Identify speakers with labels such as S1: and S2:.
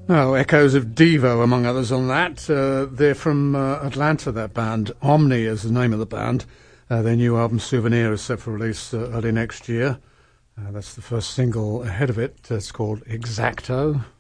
S1: Oh, echoes of Devo, among others, on that. They're from Atlanta, that band. Omni is the name of the band. Their new album, Souvenir, is set for release early next year. That's the first single ahead of it. It's called Exacto.